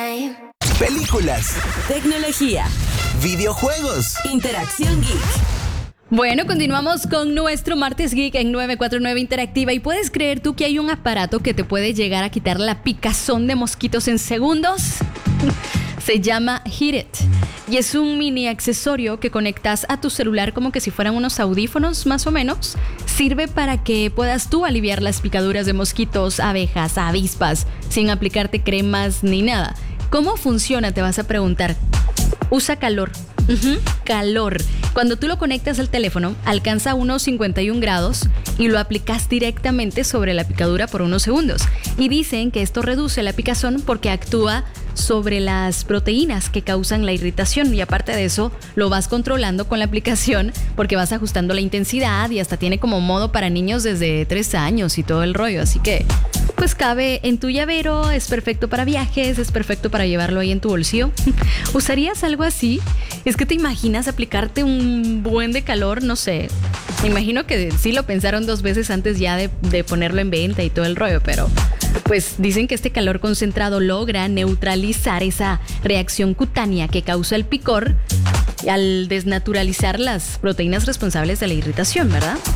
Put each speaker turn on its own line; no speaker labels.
Películas,
Tecnología,
videojuegos.
interacción geek.
Bueno, continuamos con nuestro Martes Geek en 949 Interactiva. ¿Y puedes creer tú que hay un aparato que te puede llegar a quitar la picazón de mosquitos en segundos? Se llama Hit It y es un mini accesorio que conectas a tu celular como que si fueran unos audífonos más o menos. Sirve para que puedas tú aliviar las picaduras de mosquitos, abejas, avispas, sin aplicarte cremas ni nada. ¿Cómo funciona? Te vas a preguntar. Usa calor. Calor. Cuando tú lo conectas al teléfono, alcanza unos 51 grados y lo aplicas directamente sobre la picadura por unos segundos. Y dicen que esto reduce la picazón porque actúa sobre las proteínas que causan la irritación, y aparte de eso lo vas controlando con la aplicación porque vas ajustando la intensidad y hasta tiene como modo para niños desde 3 años y todo el rollo, así que pues cabe en tu llavero, es perfecto para viajes, es perfecto para llevarlo ahí en tu bolsillo. ¿Usarías algo así? Es que te imaginas aplicarte un buen de calor, no sé. Me imagino que sí lo pensaron 2 veces antes ya de ponerlo en venta y todo el rollo, pero pues dicen que este calor concentrado logra neutralizar esa reacción cutánea que causa el picor al desnaturalizar las proteínas responsables de la irritación, ¿verdad?